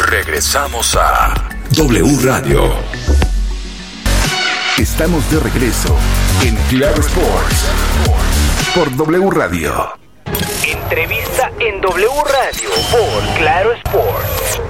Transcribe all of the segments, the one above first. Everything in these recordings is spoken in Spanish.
Regresamos a W Radio. Estamos de regreso en Claro Sports por W Radio. Entrevista en W Radio por Claro Sports.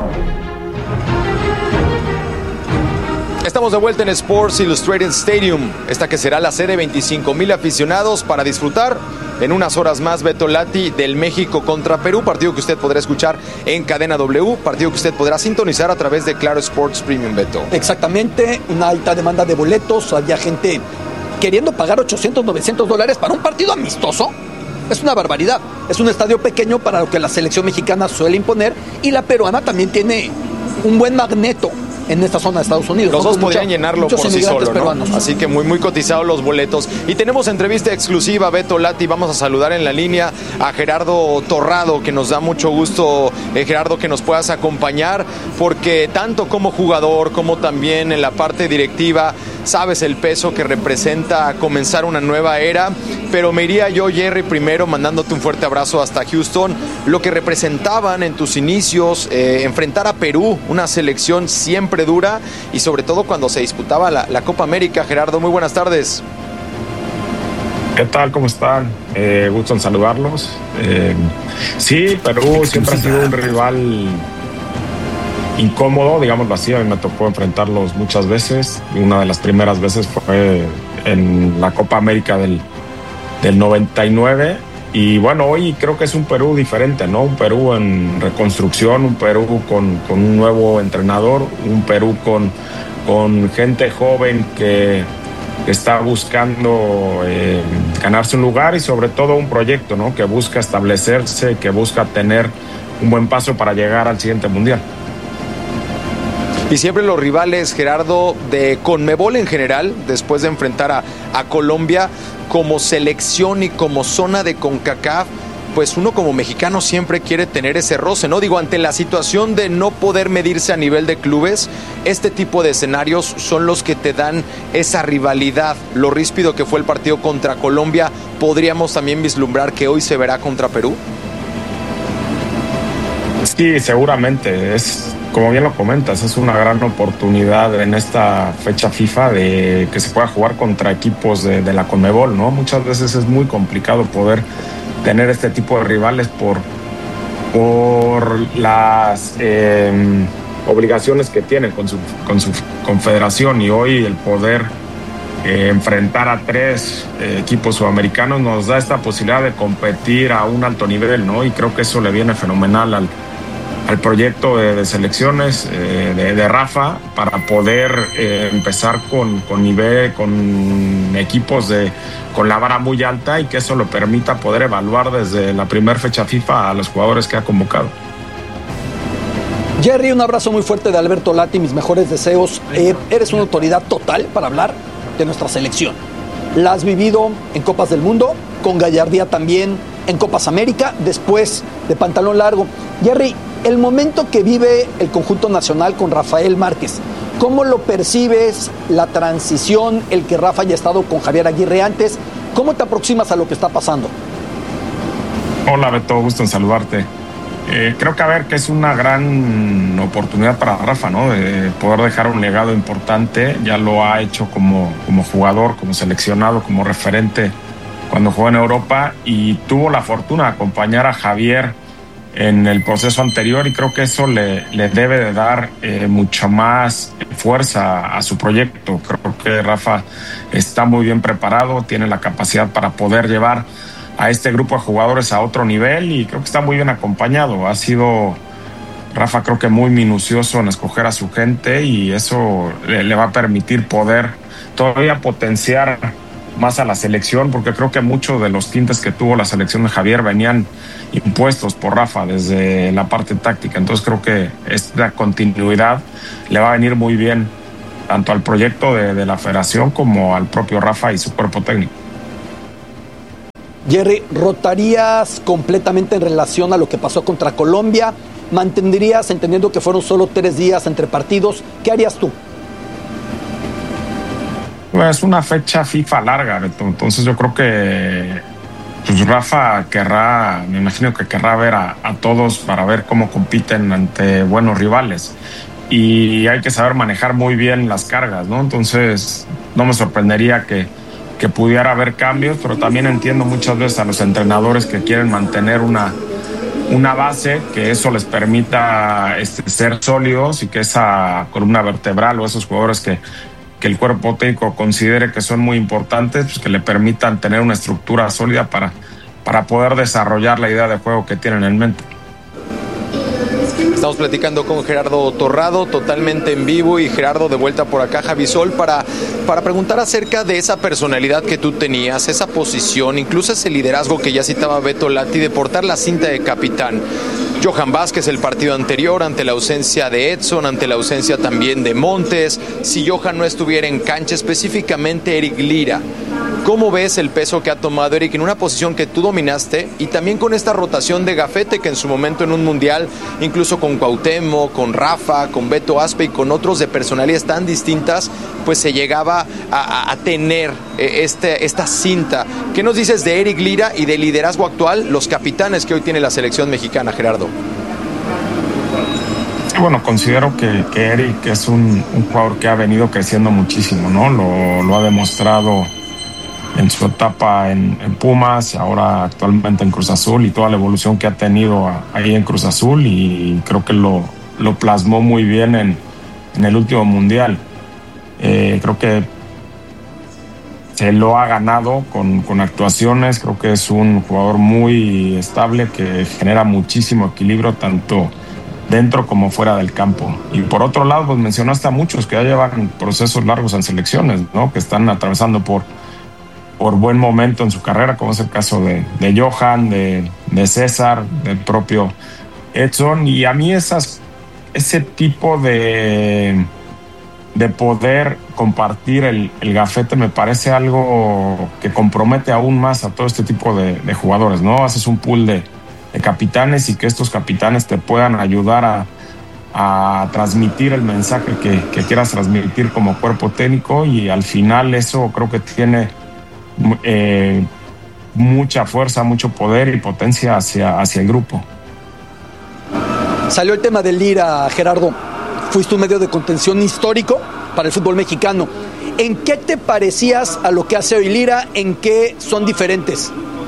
Estamos de vuelta en Sports Illustrated Stadium, esta que será la sede 25,000 aficionados para disfrutar en unas horas más Beto Lati del México contra Perú, partido que usted podrá escuchar en Cadena W, partido que usted podrá sintonizar a través de Claro Sports Premium, Beto. Exactamente, una alta demanda de boletos, había gente queriendo pagar $800, $900 para un partido amistoso. Es una barbaridad, es un estadio pequeño para lo que la selección mexicana suele imponer y la peruana también tiene un buen magneto en esta zona de Estados Unidos. Los dos podrían llenarlo por sí solo, ¿no? Peruanos. Así que muy cotizados los boletos. Y tenemos entrevista exclusiva, Beto Lati. Vamos a saludar en la línea a Gerardo Torrado, que nos da mucho gusto, Gerardo, que nos puedas acompañar, porque tanto como jugador como también en la parte directiva, sabes el peso que representa comenzar una nueva era. Pero me iría yo, Jerry, primero mandándote un fuerte abrazo hasta Houston. Lo que representaban en tus inicios, enfrentar a Perú, una selección siempre dura, y sobre todo cuando se disputaba la Copa América. Gerardo, muy buenas tardes. ¿Qué tal? ¿Cómo están? Gusto en saludarlos. Sí, Perú siempre ha sido un rival incómodo, digámoslo así. A mí me tocó enfrentarlos muchas veces. Una de las primeras veces fue en la Copa América del 99. Y bueno, hoy creo que es un Perú diferente, ¿no? Un Perú en reconstrucción, un Perú con un nuevo entrenador, un Perú con gente joven que está buscando ganarse un lugar y sobre todo un proyecto, ¿no? Que busca establecerse, que busca tener un buen paso para llegar al siguiente mundial. Y siempre los rivales, Gerardo, de CONMEBOL en general, después de enfrentar a Colombia, como selección y como zona de CONCACAF, pues uno como mexicano siempre quiere tener ese roce, ¿no? Digo, ante la situación de no poder medirse a nivel de clubes, este tipo de escenarios son los que te dan esa rivalidad. Lo ríspido que fue el partido contra Colombia, ¿podríamos también vislumbrar que hoy se verá contra Perú? Sí, seguramente. Como bien lo comentas, es una gran oportunidad en esta fecha FIFA de que se pueda jugar contra equipos de la CONMEBOL, ¿no? Muchas veces es muy complicado poder tener este tipo de rivales por las obligaciones que tienen con su confederación, y hoy el poder enfrentar a 3 equipos sudamericanos nos da esta posibilidad de competir a un alto nivel, ¿no? Y creo que eso le viene fenomenal al proyecto de selecciones de Rafa, para poder empezar con nivel, con equipos con la vara muy alta, y que eso lo permita poder evaluar desde la primera fecha FIFA a los jugadores que ha convocado. Jerry, un abrazo muy fuerte de Alberto Lati, mis mejores deseos. Eres una autoridad total para hablar de nuestra selección. La has vivido en Copas del Mundo, con gallardía también en Copas América, después de pantalón largo. Jerry, el momento que vive el conjunto nacional con Rafael Márquez, ¿cómo lo percibes? La transición, el que Rafa haya estado con Javier Aguirre antes, ¿cómo te aproximas a lo que está pasando? Hola Beto, gusto en saludarte. Creo que es una gran oportunidad para Rafa, ¿no? De poder dejar un legado importante. Ya lo ha hecho como jugador, como seleccionado, como referente cuando jugó en Europa, y tuvo la fortuna de acompañar a Javier en el proceso anterior, y creo que eso le debe de dar mucho más fuerza a su proyecto. Creo que Rafa está muy bien preparado, tiene la capacidad para poder llevar a este grupo de jugadores a otro nivel, y creo que está muy bien acompañado. Ha sido Rafa, creo que muy minucioso en escoger a su gente, y eso le va a permitir poder todavía potenciar más a la selección, porque creo que muchos de los tintes que tuvo la selección de Javier venían impuestos por Rafa desde la parte táctica. Entonces creo que esta continuidad le va a venir muy bien tanto al proyecto de la federación como al propio Rafa y su cuerpo técnico. Jerry, ¿rotarías completamente en relación a lo que pasó contra Colombia? ¿Mantendrías, entendiendo que fueron solo 3 días entre partidos? ¿Qué harías tú? Es una fecha FIFA larga, entonces yo creo que Pues Rafa me imagino que querrá ver a todos para ver cómo compiten ante buenos rivales. Y hay que saber manejar muy bien las cargas, ¿no? Entonces, no me sorprendería que pudiera haber cambios, pero también entiendo muchas veces a los entrenadores que quieren mantener una base, que eso les permita ser sólidos y que esa columna vertebral o esos jugadores que el cuerpo técnico considere que son muy importantes, pues que le permitan tener una estructura sólida para poder desarrollar la idea de juego que tienen en mente. Estamos platicando con Gerardo Torrado, totalmente en vivo, y Gerardo, de vuelta por acá, Javisol, para preguntar acerca de esa personalidad que tú tenías, esa posición, incluso ese liderazgo que ya citaba Beto Lati, de portar la cinta de capitán. Johan Vázquez el partido anterior, ante la ausencia de Edson, ante la ausencia también de Montes, si Johan no estuviera en cancha, específicamente Eric Lira. ¿Cómo ves el peso que ha tomado Eric en una posición que tú dominaste, y también con esta rotación de gafete que en su momento en un mundial, incluso con Cuauhtémoc, con Rafa, con Beto Aspe y con otros de personalidades tan distintas, pues se llegaba a tener esta cinta? ¿Qué nos dices de Eric Lira y del liderazgo actual, los capitanes que hoy tiene la selección mexicana, Gerardo? Bueno, considero que Eric es un jugador que ha venido creciendo muchísimo, ¿no? Lo ha demostrado en su etapa en Pumas, ahora actualmente en Cruz Azul, y toda la evolución que ha tenido ahí en Cruz Azul, y creo que lo plasmó muy bien en el último mundial. Creo que se lo ha ganado con actuaciones. Creo que es un jugador muy estable que genera muchísimo equilibrio tanto dentro como fuera del campo. Y por otro lado, pues mencionaste a muchos que ya llevan procesos largos en selecciones, ¿no? Que están atravesando por buen momento en su carrera, como es el caso de Johan, de César, del propio Edson. Y a mí ese tipo de poder compartir el gafete me parece algo que compromete aún más a todo este tipo de jugadores, ¿no? Haces un pool de capitanes, y que estos capitanes te puedan ayudar a transmitir el mensaje que quieras transmitir como cuerpo técnico, y al final eso creo que tiene mucha fuerza, mucho poder y potencia hacia el grupo. Salió el tema del Lira, Gerardo. Fuiste un medio de contención histórico para el fútbol mexicano. ¿En qué te parecías a lo que hace hoy Lira? ¿En qué son diferentes?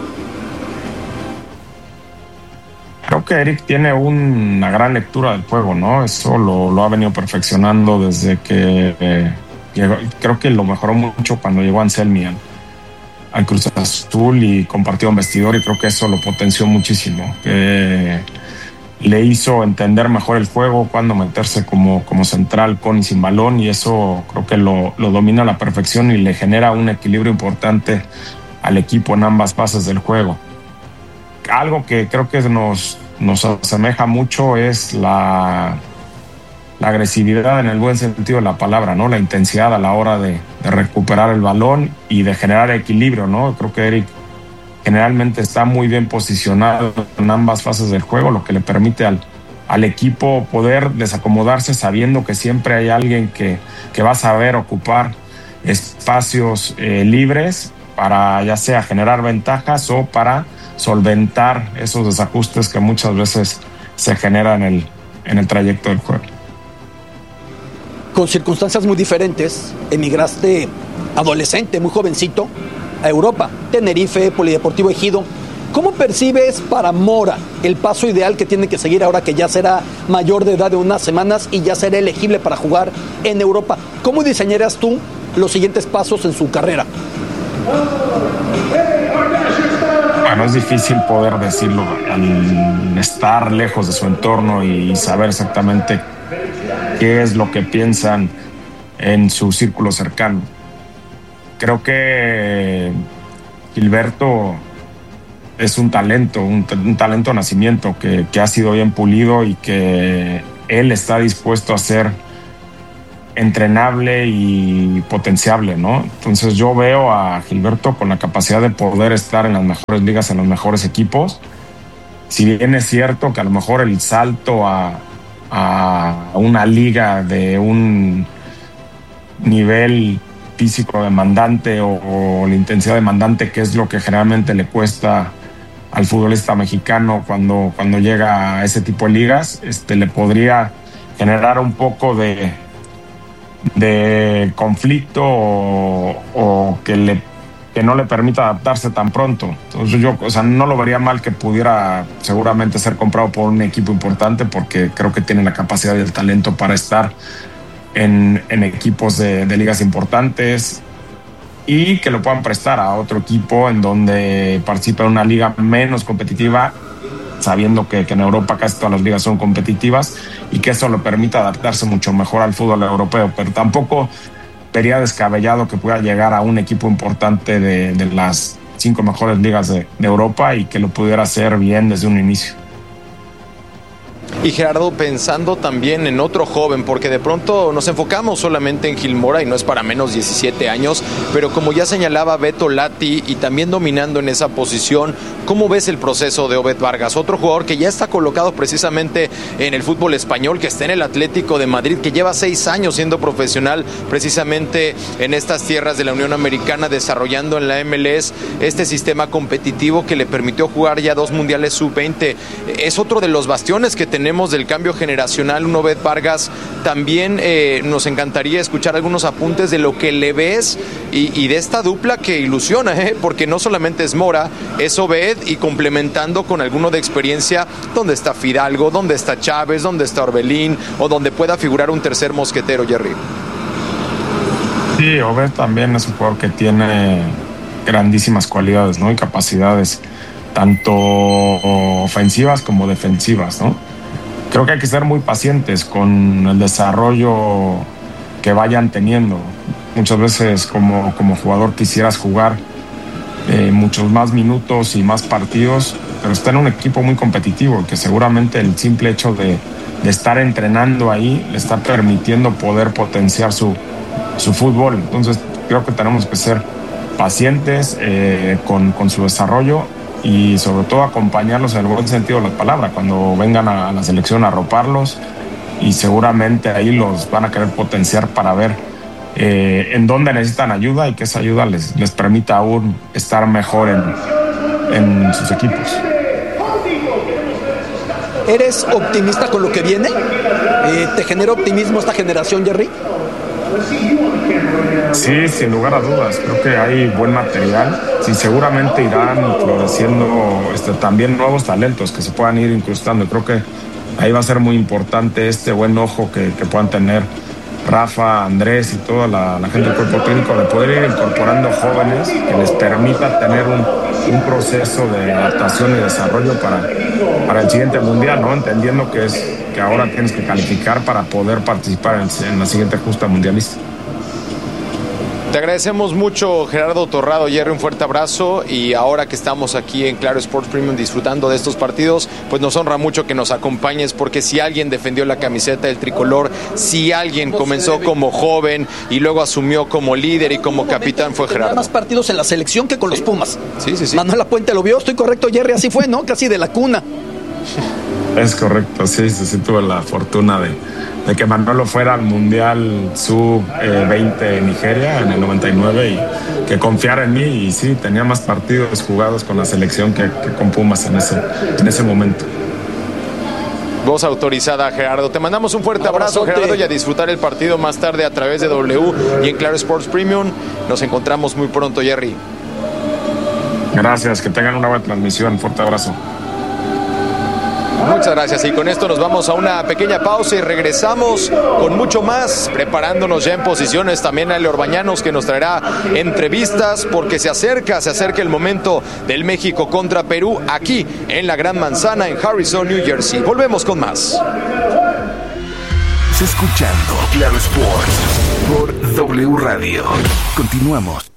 Creo que Eric tiene una gran lectura del juego, ¿no? Eso lo ha venido perfeccionando desde que llegó. Creo que lo mejoró mucho cuando llegó Anselmi al Cruz Azul y compartió un vestidor, y creo que eso lo potenció muchísimo. Le hizo entender mejor el juego, cuándo meterse como central con y sin balón, y eso creo que lo domina a la perfección y le genera un equilibrio importante al equipo en ambas fases del juego. Algo que creo que nos asemeja mucho es la agresividad en el buen sentido de la palabra, ¿no? La intensidad a la hora de recuperar el balón y de generar equilibrio, ¿no? Creo que Eric generalmente está muy bien posicionado en ambas fases del juego, lo que le permite al equipo poder desacomodarse sabiendo que siempre hay alguien que va a saber ocupar espacios libres para ya sea generar ventajas o para solventar esos desajustes que muchas veces se generan en el trayecto del juego. Con circunstancias muy diferentes, emigraste adolescente, muy jovencito, a Europa, Tenerife, Polideportivo Ejido. ¿Cómo percibes para Mora el paso ideal que tiene que seguir ahora que ya será mayor de edad de unas semanas y ya será elegible para jugar en Europa? ¿Cómo diseñarías tú los siguientes pasos en su carrera? Bueno, es difícil poder decirlo al estar lejos de su entorno y saber exactamente qué es lo que piensan en su círculo cercano. Creo que Gilberto es un talento de nacimiento que ha sido bien pulido y que él está dispuesto a ser entrenable y potenciable, ¿no? Entonces yo veo a Gilberto con la capacidad de poder estar en las mejores ligas, en los mejores equipos. Si bien es cierto que a lo mejor el salto a una liga de un nivel físico demandante o la intensidad demandante, que es lo que generalmente le cuesta al futbolista mexicano cuando llega a ese tipo de ligas, le podría generar un poco de conflicto o que no le permita adaptarse tan pronto. Entonces yo, no lo vería mal que pudiera seguramente ser comprado por un equipo importante, porque creo que tiene la capacidad y el talento para estar en equipos de ligas importantes, y que lo puedan prestar a otro equipo en donde participa en una liga menos competitiva, sabiendo que en Europa casi todas las ligas son competitivas, y que eso le permita adaptarse mucho mejor al fútbol europeo. Pero tampoco vería descabellado que pueda llegar a un equipo importante de las 5 mejores ligas de Europa, y que lo pudiera hacer bien desde un inicio. Y Gerardo, pensando también en otro joven, porque de pronto nos enfocamos solamente en Gil Mora, y no es para menos, 17 años, pero como ya señalaba Beto Lati, y también dominando en esa posición, ¿cómo ves el proceso de Obed Vargas? Otro jugador que ya está colocado precisamente en el fútbol español, que está en el Atlético de Madrid, que lleva 6 años siendo profesional precisamente en estas tierras de la Unión Americana, desarrollando en la MLS este sistema competitivo que le permitió jugar ya 2 mundiales sub-20. Es otro de los bastiones que tenemos del cambio generacional, un Obed Vargas. También nos encantaría escuchar algunos apuntes de lo que le ves y de esta dupla que ilusiona, porque no solamente es Mora, es Obed, y complementando con alguno de experiencia, donde está Fidalgo, donde está Chávez, donde está Orbelín, o donde pueda figurar un tercer mosquetero, Jerry. Sí, Obed también es un jugador que tiene grandísimas cualidades, ¿no? Y capacidades tanto ofensivas como defensivas, ¿no? Creo que hay que ser muy pacientes con el desarrollo que vayan teniendo. Muchas veces como jugador quisieras jugar muchos más minutos y más partidos, pero está en un equipo muy competitivo, que seguramente el simple hecho de estar entrenando ahí le está permitiendo poder potenciar su fútbol. Entonces creo que tenemos que ser pacientes con su desarrollo, y sobre todo acompañarlos en el buen sentido de la palabra cuando vengan a la selección, a arroparlos, y seguramente ahí los van a querer potenciar para ver en dónde necesitan ayuda, y que esa ayuda les permita aún estar mejor en sus equipos. ¿Eres optimista con lo que viene? ¿Te genera optimismo esta generación, Jerry? Sí, sin lugar a dudas. Creo que hay buen material. Sí, seguramente irán floreciendo también nuevos talentos que se puedan ir incrustando. Creo que ahí va a ser muy importante este buen ojo que puedan tener Rafa, Andrés y toda la gente del cuerpo técnico, de poder ir incorporando jóvenes que les permita tener un proceso de adaptación y desarrollo para el siguiente mundial, ¿no? Entendiendo que ahora tienes que calificar para poder participar en la siguiente justa mundialista. Te agradecemos mucho, Gerardo Torrado. Jerry, un fuerte abrazo, y ahora que estamos aquí en Claro Sports Premium disfrutando de estos partidos, pues nos honra mucho que nos acompañes, porque si alguien defendió la camiseta del tricolor, si alguien comenzó como joven y luego asumió como líder y como capitán, fue Gerardo. Tenía más partidos en la selección que con los Pumas. Sí. Manuel Lapuente lo vio, estoy correcto, Jerry, así fue, ¿no? Casi de la cuna. Es correcto, sí, tuve la fortuna de que Manolo fuera al Mundial Sub-20 en Nigeria en el 99, y que confiara en mí, y sí, tenía más partidos jugados con la selección que con Pumas en ese momento. Voz autorizada, Gerardo. Te mandamos un fuerte abrazo, Gerardo, y a disfrutar el partido más tarde a través de W y en Claro Sports Premium. Nos encontramos muy pronto, Jerry. Gracias, que tengan una buena transmisión. Fuerte abrazo. Muchas gracias, y con esto nos vamos a una pequeña pausa y regresamos con mucho más, preparándonos ya en posiciones también a Ale Orbañanos, que nos traerá entrevistas, porque se acerca el momento del México contra Perú aquí en la Gran Manzana en Harrison, New Jersey. Volvemos con más. Estás escuchando Claro Sports por W Radio. Continuamos.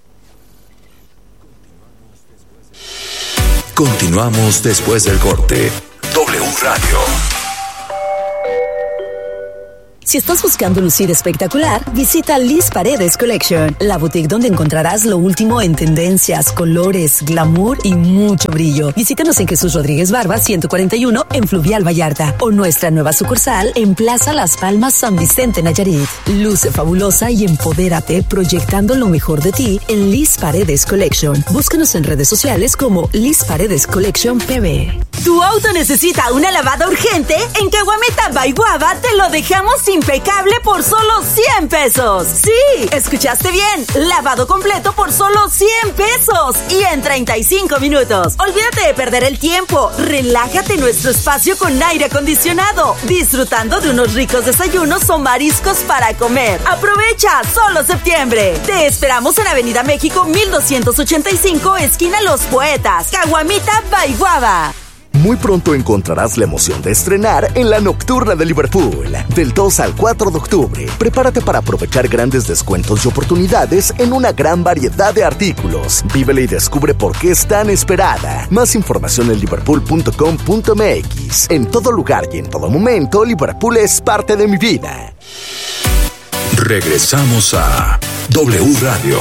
Continuamos después del corte. W Radio. Si estás buscando lucir espectacular, visita Liz Paredes Collection, la boutique donde encontrarás lo último en tendencias, colores, glamour y mucho brillo. Visítanos en Jesús Rodríguez Barba 141 en Fluvial Vallarta o nuestra nueva sucursal en Plaza Las Palmas San Vicente Nayarit. Luce fabulosa y empodérate proyectando lo mejor de ti en Liz Paredes Collection. Búscanos en redes sociales como Liz Paredes Collection PB. ¿Tu auto necesita una lavada urgente? En Caguamita by Guava te lo dejamos impecable por solo 100 pesos. Sí, escuchaste bien. Lavado completo por solo 100 pesos y en 35 minutos. Olvídate de perder el tiempo. Relájate en nuestro espacio con aire acondicionado, disfrutando de unos ricos desayunos o mariscos para comer. Aprovecha, solo septiembre. Te esperamos en Avenida México 1285, esquina Los Poetas, Caguamita by Guava. Muy pronto encontrarás la emoción de estrenar en la Nocturna de Liverpool. Del 2 al 4 de octubre, prepárate para aprovechar grandes descuentos y oportunidades en una gran variedad de artículos. Vívela y descubre por qué es tan esperada. Más información en liverpool.com.mx. En todo lugar y en todo momento, Liverpool es parte de mi vida. Regresamos a W Radio.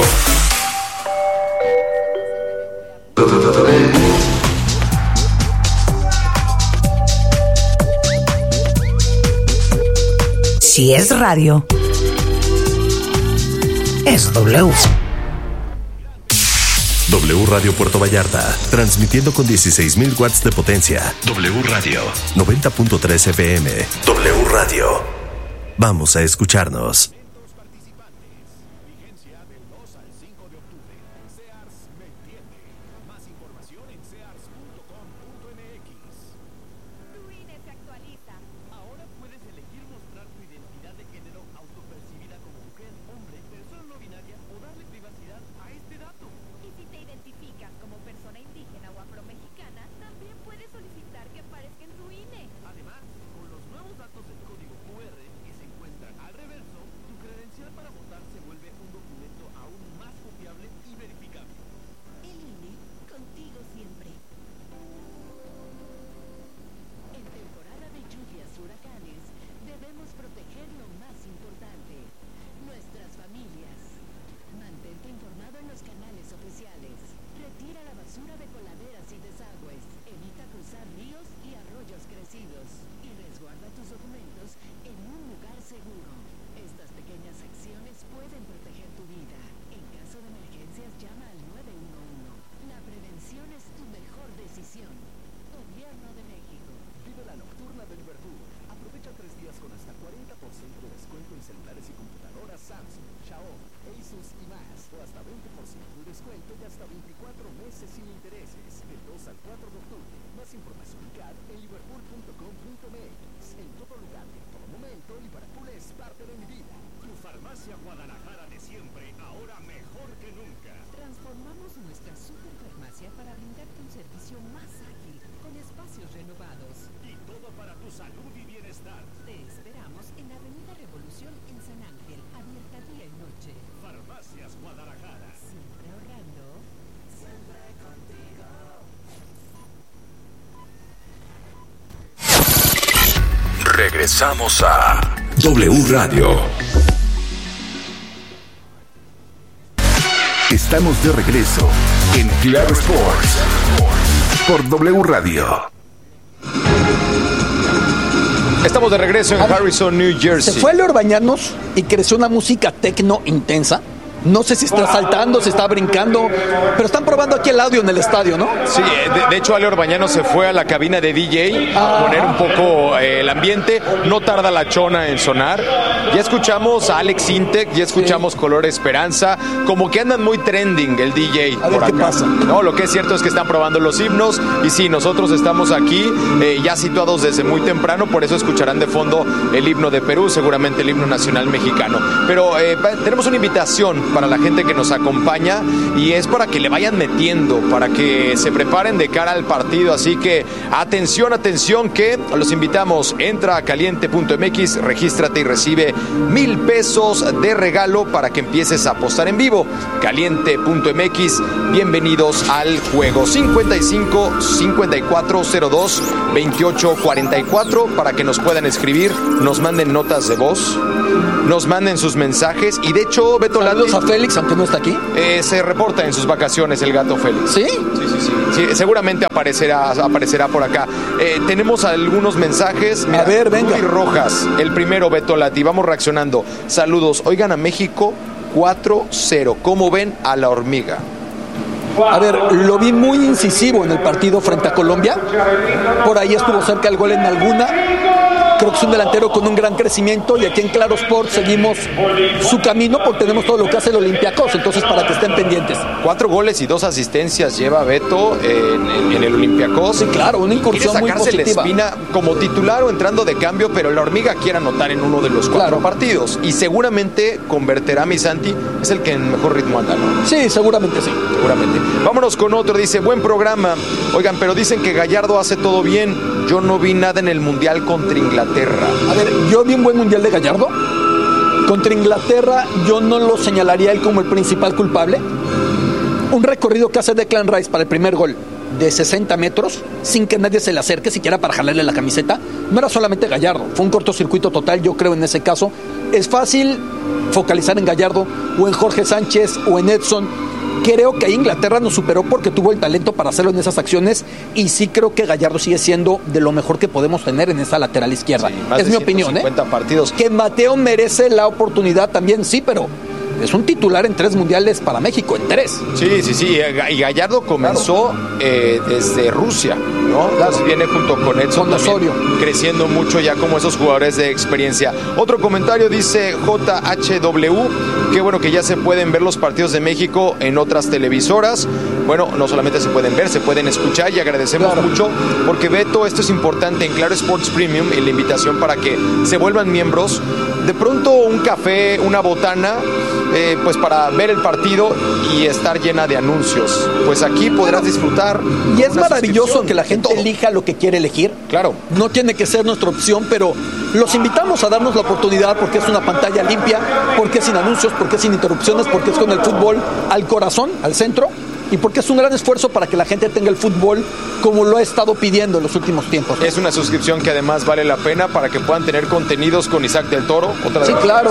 Si es radio, es W. W Radio Puerto Vallarta, transmitiendo con 16,000 watts de potencia. W Radio 90.3 FM. W Radio. Vamos a escucharnos. Regresamos a W Radio. Estamos de regreso en Claro Sports por W Radio. Estamos de regreso en Harrison, New Jersey. Se fue Leo Orbañanos y creció una música tecno intensa. No sé si está saltando, si está brincando, pero están probando aquí el audio en el estadio, ¿no? Sí, de hecho Ale Orbañanos se fue a la cabina de DJ a poner un poco el ambiente. No tarda la chona en sonar. Ya escuchamos a Alex Intec, ya escuchamos Color Esperanza. Como que andan muy trending el DJ. A ver qué pasa. No, lo que es cierto es que están probando los himnos. Y sí, nosotros estamos aquí ya situados desde muy temprano. Por eso escucharán de fondo el himno de Perú, seguramente el himno nacional mexicano. Pero tenemos una invitación para la gente que nos acompaña y es para que le vayan metiendo, para que se preparen de cara al partido. Así que atención, que los invitamos. Entra a caliente.mx, regístrate y recibe 1,000 pesos de regalo para que empieces a apostar en vivo. Caliente.mx, bienvenidos al juego. 55 54 02 28 44 para que nos puedan escribir, nos manden notas de voz, nos manden sus mensajes. Y de hecho, Beto Lati, saludos a Félix, aunque no está aquí. Se reporta en sus vacaciones el gato Félix. ¿Sí? Sí, seguramente aparecerá por acá. Tenemos algunos mensajes. Mira, a ver, venga. Luis Rojas, el primero, Beto Lati, vamos reaccionando. Saludos, oigan a México 4-0. ¿Cómo ven a la hormiga? A ver, lo vi muy incisivo en el partido frente a Colombia. Por ahí estuvo cerca el gol en alguna. Creo que es un delantero con un gran crecimiento y aquí en Claro Sport seguimos su camino porque tenemos todo lo que hace el Olympiacos, entonces para que estén pendientes. 4 goles y 2 asistencias lleva Beto en el Olympiacos. Sí, claro, una incursión muy positiva. Quiere sacarse la espina como titular o entrando de cambio, pero la hormiga quiere anotar en uno de los 4 partidos y seguramente convertirá a mi Santi, es el que en mejor ritmo anda, ¿no? Sí, seguramente sí. Seguramente. Vámonos con otro, dice, buen programa. Oigan, pero dicen que Gallardo hace todo bien. Yo no vi nada en el Mundial contra Inglaterra. A ver, yo vi un buen Mundial de Gallardo. Contra Inglaterra yo no lo señalaría él como el principal culpable. Un recorrido que hace Declan Rice para el primer gol de 60 metros, sin que nadie se le acerque, siquiera para jalarle la camiseta, no era solamente Gallardo, fue un cortocircuito total, yo creo en ese caso. Es fácil focalizar en Gallardo, o en Jorge Sánchez, o en Edson. Creo que Inglaterra nos superó porque tuvo el talento para hacerlo en esas acciones y sí creo que Gallardo sigue siendo de lo mejor que podemos tener en esa lateral izquierda. Sí, es mi opinión, 50 partidos. Que Mateo merece la oportunidad también, sí, pero es un titular en 3 mundiales para México, en 3. Sí. Y Gallardo comenzó desde Rusia, ¿no? Entonces viene junto con Edson Osorio, creciendo mucho ya como esos jugadores de experiencia. Otro comentario dice JHW, qué bueno que ya se pueden ver los partidos de México en otras televisoras. Bueno, no solamente se pueden ver, se pueden escuchar y agradecemos mucho porque Beto, esto es importante en Claro Sports Premium y la invitación para que se vuelvan miembros. De pronto un café, una botana, pues para ver el partido y estar llena de anuncios. Pues aquí podrás disfrutar. Y es maravilloso que la gente elija lo que quiere elegir. Claro. No tiene que ser nuestra opción, pero los invitamos a darnos la oportunidad porque es una pantalla limpia, porque es sin anuncios, porque es sin interrupciones, porque es con el fútbol al corazón, al centro. Y porque es un gran esfuerzo para que la gente tenga el fútbol como lo ha estado pidiendo en los últimos tiempos. Es una suscripción que además vale la pena para que puedan tener contenidos con Isaac del Toro. Sí, claro.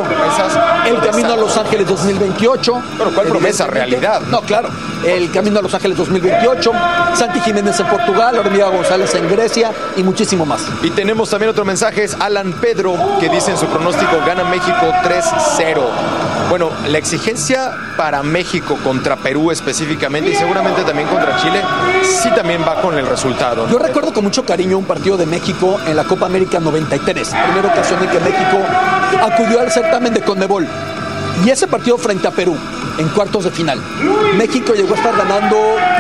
El Camino a Los Ángeles 2028. Pero ¿cuál promesa? Realidad. No, claro. El Camino a Los Ángeles 2028. Santi Jiménez en Portugal, Hormiga González en Grecia y muchísimo más. Y tenemos también otro mensaje, es Alan Pedro, que dice en su pronóstico, gana México 3-0. Bueno, la exigencia para México contra Perú específicamente y seguramente también contra Chile, sí también va con el resultado, ¿no? Yo recuerdo con mucho cariño un partido de México en la Copa América 93, primera ocasión en que México acudió al certamen de CONMEBOL. Y ese partido frente a Perú, en cuartos de final, México llegó a estar ganando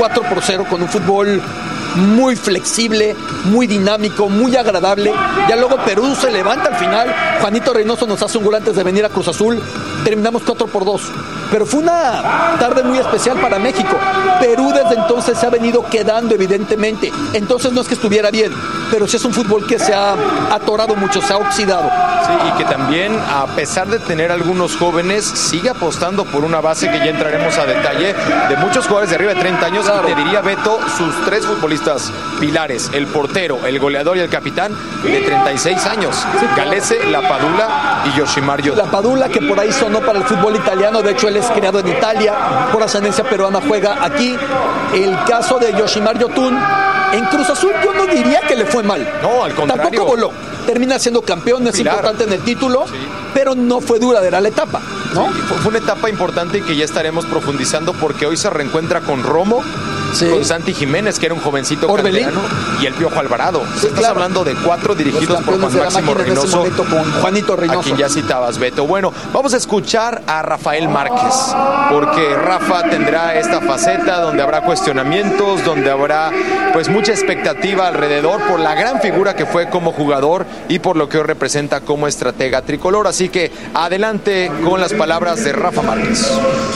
4-0 con un fútbol muy flexible, muy dinámico, muy agradable. Ya luego Perú se levanta al final. Juanito Reynoso nos hace un gol antes de venir a Cruz Azul. Terminamos 4-2. Pero fue una tarde muy especial para México. Perú desde entonces se ha venido quedando, evidentemente. Entonces no es que estuviera bien, pero sí es un fútbol que se ha atorado mucho, se ha oxidado. Sí, y que también, a pesar de tener algunos jóvenes, sigue apostando por una base que ya entraremos a detalle, de muchos jugadores de arriba de 30 años. Claro. Y te diría, Beto, sus 3 futbolistas pilares, el portero, el goleador y el capitán, de 36 años. Sí, Galese, Lapadula y Yoshimar Yotun. Lapadula, que por ahí sonó para el fútbol italiano, de hecho él es criado en Italia, por ascendencia peruana juega aquí. El caso de Yoshimar Yotun, en Cruz Azul yo no diría que le fue mal. No, al contrario. Tampoco voló. Termina siendo campeón, es importante en el título, pero no fue duradera la etapa, ¿no? Sí, fue una etapa importante y que ya estaremos profundizando porque hoy se reencuentra con Romo, con Santi Jiménez, que era un jovencito canterano, y el Piojo Alvarado. Estás hablando de 4 dirigidos por Juan Máximo Reynoso, con Juanito Reynoso, a quien ya citabas, Beto. Bueno, vamos a escuchar a Rafael Márquez, porque Rafa tendrá esta faceta donde habrá cuestionamientos, donde habrá pues mucha expectativa alrededor por la gran figura que fue como jugador y por lo que hoy representa como estratega tricolor. Así que adelante con las palabras de Rafa Márquez.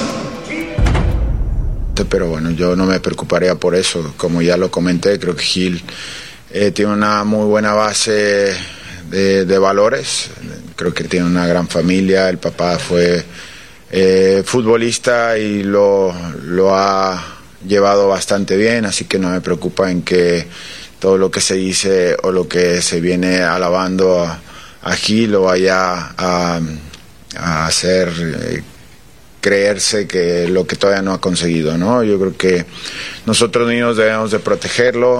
Pero bueno, yo no me preocuparía por eso. Como ya lo comenté, creo que Gil tiene una muy buena base de valores. Creo que tiene una gran familia. El papá fue futbolista y lo ha llevado bastante bien, así que no me preocupa en que todo lo que se dice o lo que se viene alabando a Gil lo vaya a hacer creerse que lo que todavía no ha conseguido, ¿no? Yo creo que nosotros niños debemos de protegerlo,